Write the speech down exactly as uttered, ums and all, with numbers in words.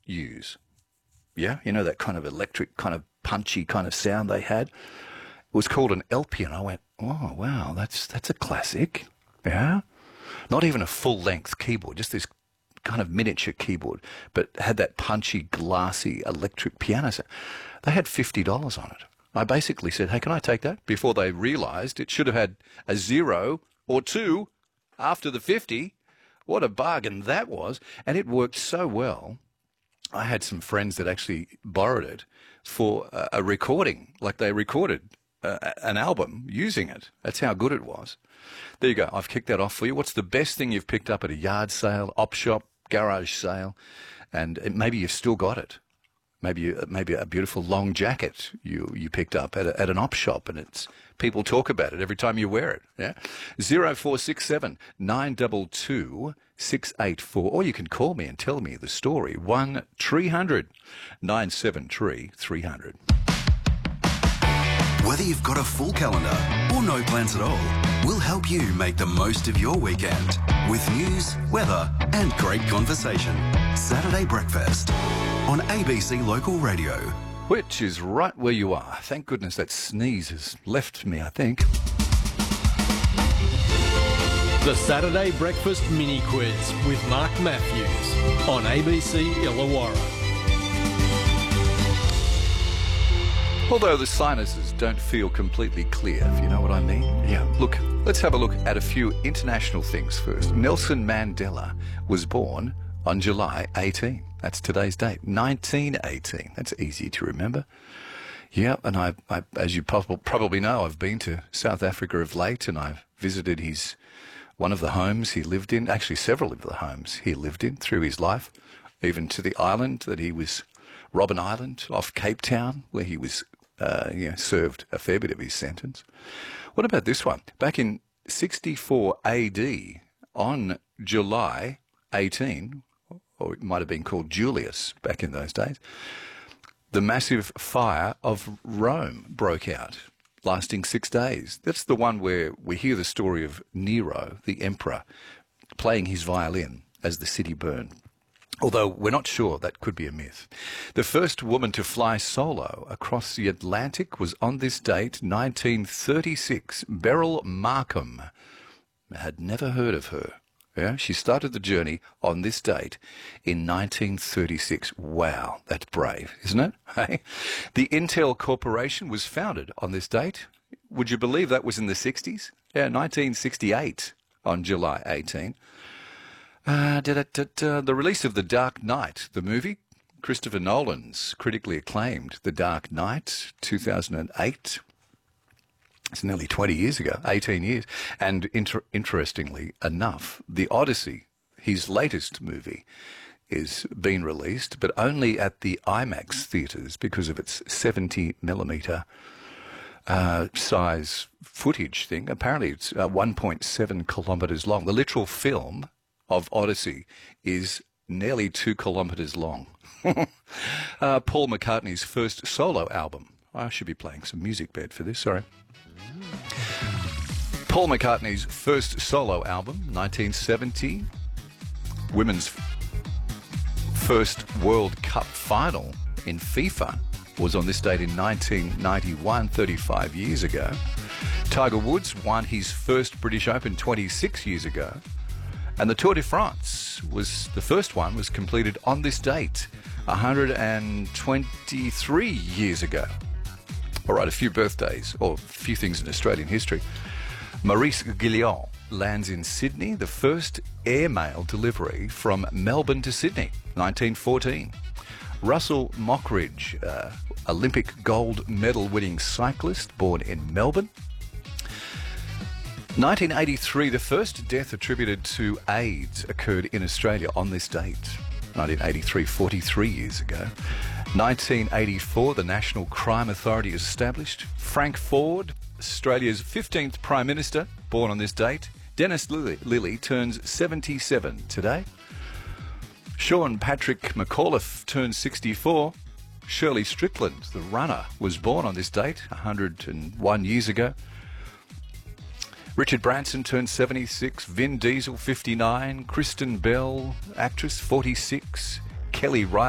use. Yeah, you know, that kind of electric, kind of punchy kind of sound they had. It was called an Elpian. I went, oh, wow, that's that's a classic. Yeah. Not even a full-length keyboard, just this kind of miniature keyboard, but had that punchy, glassy electric piano sound. They had fifty dollars on it. I basically said, hey, can I take that? Before they realised it should have had a zero or two after the fifty. What a bargain that was. And it worked so well. I had some friends that actually borrowed it for a, a recording, like they recorded uh, an album using it. That's how good it was. There you go. I've kicked that off for you. What's the best thing you've picked up at a yard sale, op shop, garage sale, and it, maybe you've still got it? Maybe you, maybe a beautiful long jacket you, you picked up at, a, at an op shop, and it's people talk about it every time you wear it. Yeah, zero four six seven nine two two six eight four, or you can call me and tell me the story. One three hundred nine seven three three hundred. Whether you've got a full calendar or no plans at all, we'll help you make the most of your weekend with news, weather, and great conversation. Saturday Breakfast on A B C Local Radio. Which is right where you are. Thank goodness that sneeze has left me, I think. The Saturday Breakfast Mini Quiz with Mark Matthews on A B C Illawarra. Although the sinuses don't feel completely clear, if you know what I mean. Yeah, look, let's have a look at a few international things first. Nelson Mandela was born on July eighteenth. That's today's date, nineteen eighteen. That's easy to remember. Yeah, and I, I as you probably know, I've been to South Africa of late, and I've visited his one of the homes he lived in, actually several of the homes he lived in through his life, even to the island that he was, Robben Island off Cape Town, where he was uh, you know, served a fair bit of his sentence. What about this one? Back in sixty-four A D, on July eighteenth, or it might have been called Julius back in those days, the massive fire of Rome broke out, lasting six days. That's the one where we hear the story of Nero, the emperor, playing his violin as the city burned. Although we're not sure, that could be a myth. The first woman to fly solo across the Atlantic was on this date, nineteen thirty-six. Beryl Markham. I had never heard of her. Yeah, she started the journey on this date in nineteen thirty-six. Wow, that's brave, isn't it? Hey? The Intel Corporation was founded on this date. Would you believe that was in the sixties? Yeah, nineteen sixty-eight on July eighteenth. Uh, da, da, da, da, the release of The Dark Knight, the movie, Christopher Nolan's critically acclaimed The Dark Knight, two thousand eight. It's nearly twenty years ago, eighteen years. And inter- interestingly enough, The Odyssey, his latest movie, is being released, but only at the IMAX theatres because of its seventy millimetre uh, size footage thing. Apparently it's uh, one point seven kilometres long. The literal film of Odyssey is nearly two kilometres long. uh, Paul McCartney's first solo album. I should be playing some music bed for this, sorry. Paul McCartney's first solo album, nineteen seventy. Women's first World Cup final in FIFA was on this date in nineteen ninety-one, thirty-five years ago. Tiger Woods won his first British Open twenty-six years ago. And the Tour de France was, the first one was completed on this date, one hundred twenty-three years ago. All right, a few birthdays, or a few things in Australian history. Maurice Guillon lands in Sydney, the first airmail delivery from Melbourne to Sydney, nineteen fourteen. Russell Mockridge, uh, Olympic gold medal winning cyclist, born in Melbourne. nineteen eighty-three, the first death attributed to AIDS occurred in Australia on this date. nineteen eighty-three, forty-three years ago. nineteen eighty-four, the National Crime Authority is established. Frank Ford, Australia's fifteenth Prime Minister, born on this date. Dennis Lilly, Lilly turns seventy-seven today. Sean Patrick McAuliffe turns sixty-four. Shirley Strickland, the runner, was born on this date one hundred one years ago. Richard Branson turned seventy-six, Vin Diesel fifty-nine, Kristen Bell, actress, forty-six, Kelly Riley.